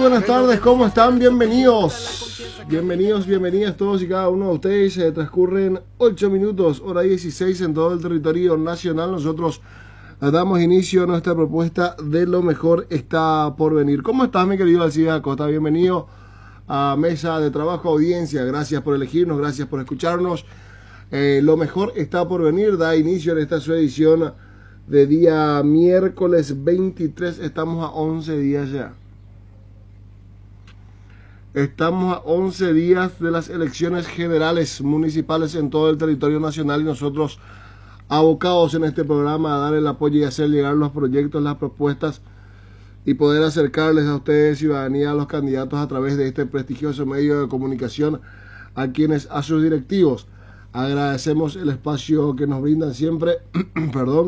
buenas tardes, ¿cómo están? Bienvenidas todos y cada uno de ustedes. Transcurren 8 minutos, hora 16 en todo el territorio nacional. Nosotros damos inicio a nuestra propuesta de Lo Mejor Está Por Venir. ¿Cómo estás, mi querido Alcides Acosta? Bienvenido a Mesa de Trabajo, audiencia. Gracias por elegirnos, gracias por escucharnos. Lo Mejor Está Por Venir da inicio en esta su edición de día miércoles 23. Estamos a 11 días ya. Estamos a 11 días de las elecciones generales municipales en todo el territorio nacional y nosotros abocados en este programa a dar el apoyo y hacer llegar los proyectos, las propuestas y poder acercarles a ustedes, ciudadanía, a los candidatos a través de este prestigioso medio de comunicación, a quienes, a sus directivos, agradecemos el espacio que nos brindan siempre, perdón,